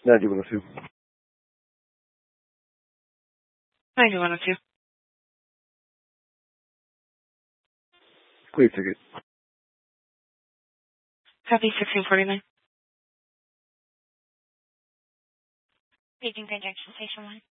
9102. 9102. Clear ticket. Copy 1649. Paging Grand Junction Station 1.